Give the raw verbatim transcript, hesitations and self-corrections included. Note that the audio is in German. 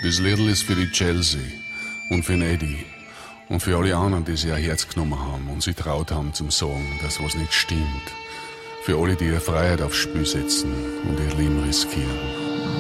Das Liedl ist für die Chelsea und für den Eddie und für alle anderen, die sich ein Herz genommen haben und sich traut haben zum Sagen, dass was nicht stimmt. Für alle, die ihre Freiheit aufs Spiel setzen und ihr Leben riskieren.